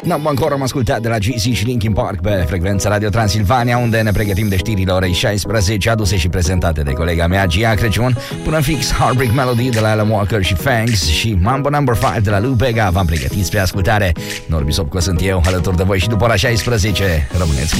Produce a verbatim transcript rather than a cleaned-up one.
N-am ancora am ascultat de la G C și Linkin Park pe frecvența Radio Transilvania, unde ne pregătim de știrile orei șaisprezece, aduse și prezentate de colega mea Gia Crăciun. Până în fix, Heartbreak Melody de la Alan Walker și Fangs și Mambo number five de la Lou Bega v-am pregătit spre ascultare. Norbi Sopco sunt eu, alături de voi și după ora șaisprezece. Rămâneți